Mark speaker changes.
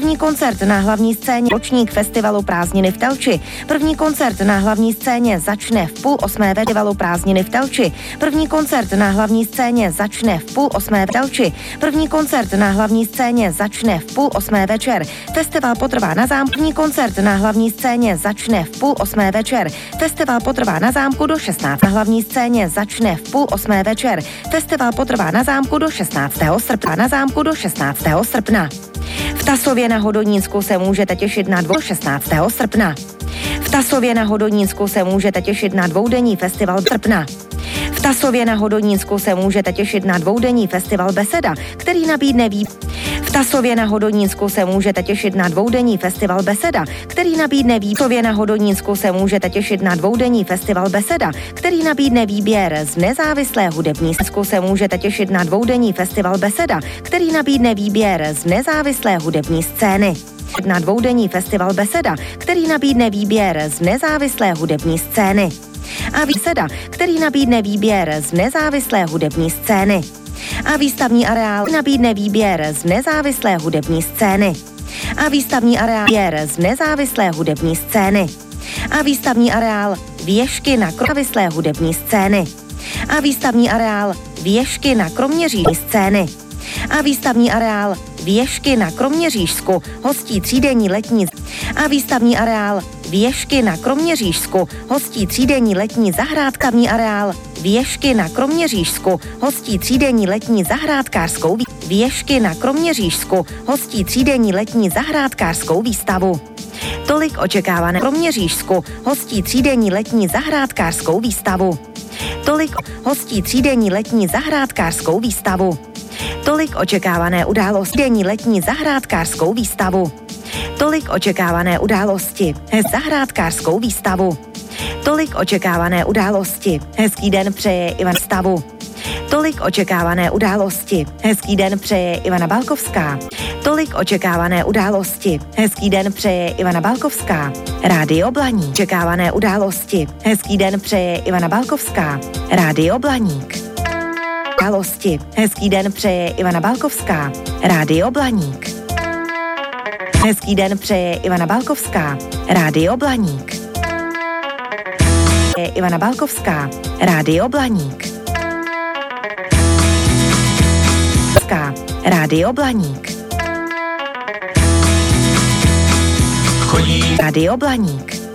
Speaker 1: První koncert na hlavní scéně ročník festivalu Prázdniny v Telči. První koncert na hlavní scéně začne v 7:30 festivalu Prázdniny v Telči. První koncert na hlavní scéně začne v 7:30 v Telči. První koncert na hlavní scéně začne v 7:30 večer. Festival potrvá na zámku. První koncert na hlavní scéně začne v 7:30 večer. Festival potrvá na zámku do 16. Na hlavní scéně začne v 7:30 večer. Festival potrvá na zámku do 16. srpna. Na zámku do 16. srpna. V Tasově na Hodonínsku se můžete těšit na 16. srpna. V Tasově na Hodonínsku se můžete těšit na dvoudenní festival srpna. V Tasově na Hodonínsku se můžete těšit na dvoudenní festival Beseda, který nabídne V Tasově na Hodonínsku se můžete těšit na dvoudenní festival Beseda, který nabídne V Tasově na Hodonínsku se můžete těšit na dvoudenní festival Beseda, který nabídne výběr z nezávislé hudební scény. Se můžete těšit na dvoudenní festival Beseda, který nabídne výběr z nezávislé hudební scény. Na dvoudenní festival Beseda, který nabídne výběr z nezávislé hudební scény. A Beseda, který nabídne výběr z nezávislé hudební scény. A výstavní areál nabídne výběr z nezávislé hudební scény. A výstavní areál z nezávislé hudební scény. A výstavní areál věžky na nezávislé hudební scény. A výstavní areál věžky na kroměřížské scény. A výstavní areál věžky na Kroměřížsku hostí třídenní letní a výstavní areál věžky na Kroměřížsku hostí třídenní letní zahrádkavní areál věžky na Kroměřížsku hostí třídenní letní zahrádkářskou věžky na Kroměřížsku hostí třídenní letní zahrádkářskou výstavu. Tolik očekávané Kroměřížsku hostí třídenní letní zahrádkářskou výstavu. Tolik hostí třídenní letní zahrádkářskou výstavu. Tolik očekávané události denní letní zahrádkářskou výstavu. Tolik očekávané události zahrádkářskou výstavu. Tolik očekávané události. Hezký den přeje Ivan Stavu. Tolik očekávané události. Hezký den přeje Ivana Balkovská. Tolik očekávané události. Hezký den přeje Ivana Balkovská. Rádio Blaník. Očekávané události. Hezký den přeje Ivana Balkovská. Rádio Blaník. Události. Hezký den přeje Ivana Balkovská. Rádio Blaník. Hezký den přeje Ivana Balkovská. Rádio Blaník. Ivana Balkovská. Rádio Blaník. Rádio Blaník.
Speaker 2: Chodí
Speaker 1: Rádio Blaník.